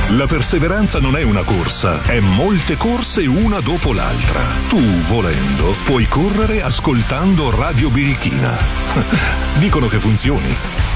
La perseveranza non è una corsa, è molte corse una dopo l'altra. Tu, volendo, puoi correre ascoltando Radio Birichina. Dicono che funzioni.